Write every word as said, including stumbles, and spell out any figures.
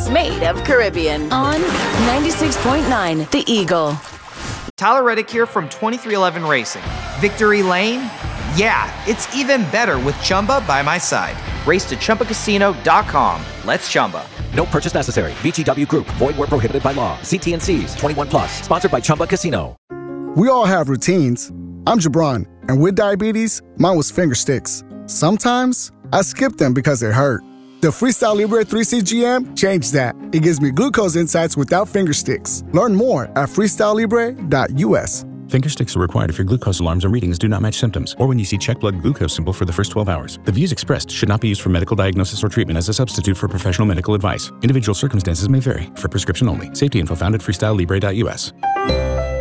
It's made of Caribbean on ninety-six point nine The Eagle. Tyler Reddick here from twenty-three eleven Racing. Victory Lane? Yeah, it's even better with Chumba by my side. Race to Chumba Casino dot com. Let's Chumba. No purchase necessary. V G W Group. Void where prohibited by law. See T and C's. twenty-one plus. Sponsored by Chumba Casino. We all have routines. I'm Jabron, and with diabetes, mine was finger sticks. Sometimes I skip them because it hurt. The Freestyle Libre three C G M changed that. It gives me glucose insights without finger sticks. Learn more at freestyle libre dot U S. Finger sticks are required if your glucose alarms or readings do not match symptoms, or when you see check blood glucose symbol for the first twelve hours. The views expressed should not be used for medical diagnosis or treatment as a substitute for professional medical advice. Individual circumstances may vary. For prescription only. Safety info found at freestyle libre dot U S.